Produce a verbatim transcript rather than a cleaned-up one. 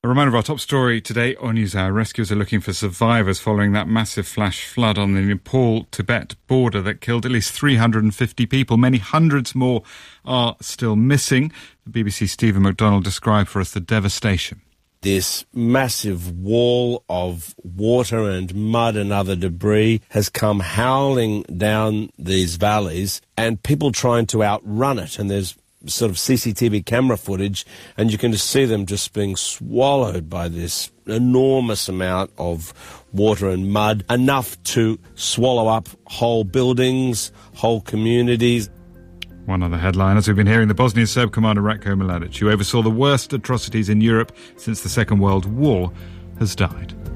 A reminder of our top story today on NewsHour. Rescuers are looking for survivors following that massive flash flood on the Nepal-Tibet border that killed at least three hundred fifty people. Many hundreds more are still missing. The B B C's Stephen McDonald described for us the devastation. This massive wall of water and mud and other debris has come howling down these valleys, and people trying to outrun it, and there's sort of C C T V camera footage, and you can just see them just being swallowed by this enormous amount of water and mud, enough to swallow up whole buildings, whole communities. One other headline, as we've been hearing, the Bosnian Serb commander Ratko Mladic, who oversaw the worst atrocities in Europe since the Second World War, has died.